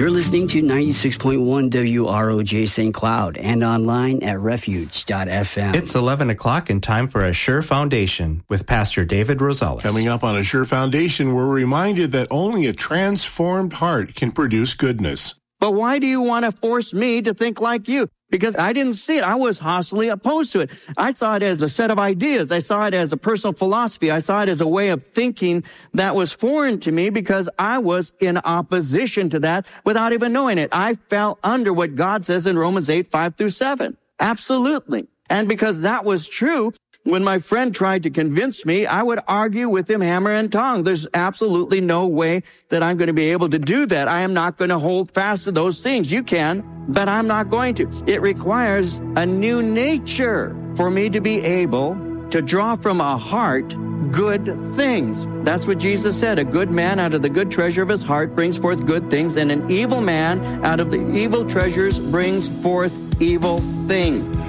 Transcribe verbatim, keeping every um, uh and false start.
You're listening to ninety-six point one W R O J Saint Cloud and online at refuge dot f m. It's eleven o'clock and time for Assure Foundation with Pastor David Rosales. Coming up on Assure Foundation, we're reminded that only a transformed heart can produce goodness. But why do you want to force me to think like you? Because I didn't see it. I was hostily opposed to it. I saw it as a set of ideas. I saw it as a personal philosophy. I saw it as a way of thinking that was foreign to me because I was in opposition to that without even knowing it. I fell under what God says in Romans eight, five through seven. Absolutely. And because that was true, when my friend tried to convince me, I would argue with him hammer and tongue. There's absolutely no way that I'm going to be able to do that. I am not going to hold fast to those things. You can, but I'm not going to. It requires a new nature for me to be able to draw from a heart good things. That's what Jesus said. A good man out of the good treasure of his heart brings forth good things, and an evil man out of the evil treasures brings forth evil things.